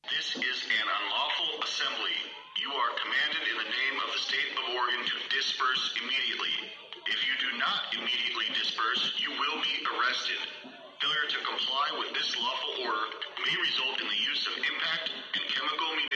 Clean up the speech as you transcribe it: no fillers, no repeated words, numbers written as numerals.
This is an unlawful assembly. You are commanded in the name of the state of Oregon to disperse immediately. If you do not immediately disperse, you will be arrested. Failure to comply with this lawful order may result in the use of impact and chemical